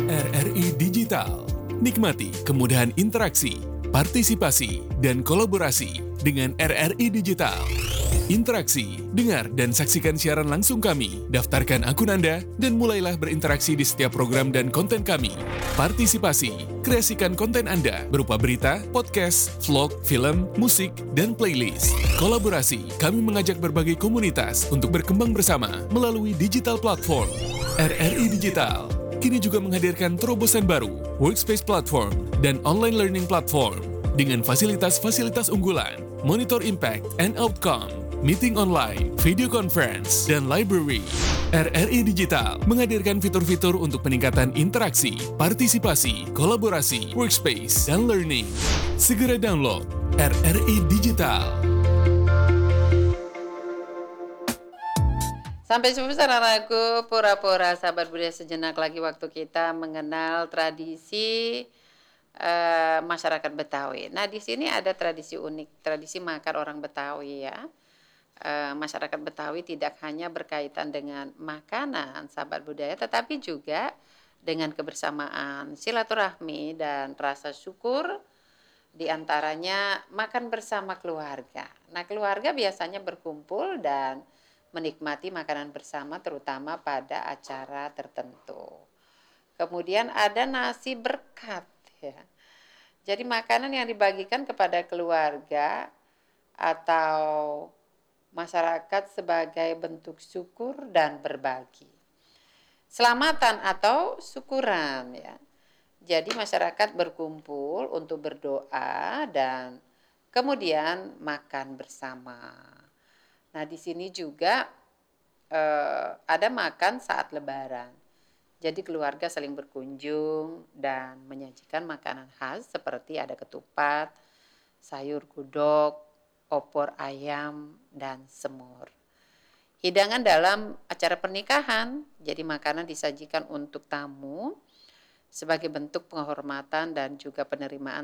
RRI Digital. Nikmati kemudahan interaksi, partisipasi, dan kolaborasi dengan RRI Digital. Interaksi, dengar dan saksikan siaran langsung kami, daftarkan akun Anda, dan mulailah berinteraksi di setiap program dan konten kami. Partisipasi, kreasikan konten Anda berupa berita, podcast, vlog, film, musik, dan playlist. Kolaborasi, kami mengajak berbagai komunitas untuk berkembang bersama melalui digital platform. RRI Digital kini juga menghadirkan terobosan baru, workspace platform, dan online learning platform dengan fasilitas-fasilitas unggulan, monitor impact and outcome, meeting online, video conference, dan library. RRI Digital menghadirkan fitur-fitur untuk peningkatan interaksi, partisipasi, kolaborasi, workspace, dan learning. Segera download RRI Digital. Sampai jumpa saudaraku, pura-pura sahabat budaya sejenak lagi waktu kita mengenal tradisi masyarakat Betawi. Nah, di sini ada tradisi unik, tradisi makan orang Betawi ya. Masyarakat Betawi tidak hanya berkaitan dengan makanan sahabat budaya, tetapi juga dengan kebersamaan, silaturahmi, dan rasa syukur, di antaranya makan bersama keluarga. Nah, keluarga biasanya berkumpul dan menikmati makanan bersama terutama pada acara tertentu. Kemudian ada nasi berkat ya. Jadi makanan yang dibagikan kepada keluarga atau masyarakat sebagai bentuk syukur dan berbagi. Selamatan atau syukuran ya. Jadi masyarakat berkumpul untuk berdoa dan kemudian makan bersama. Nah, di sini juga ada makan saat Lebaran. Jadi keluarga saling berkunjung dan menyajikan makanan khas seperti ada ketupat, sayur gudok, opor ayam, dan semur. Hidangan dalam acara pernikahan, jadi makanan disajikan untuk tamu sebagai bentuk penghormatan dan juga penerimaan